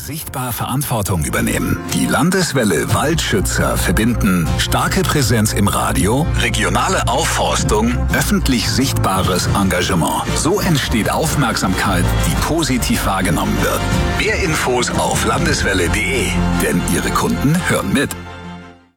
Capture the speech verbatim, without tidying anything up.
Sichtbar Verantwortung übernehmen. Die Landeswelle Waldschützer verbinden starke Präsenz im Radio, regionale Aufforstung, öffentlich sichtbares Engagement. So entsteht Aufmerksamkeit, die positiv wahrgenommen wird. Mehr Infos auf landeswelle punkt de, denn Ihre Kunden hören mit.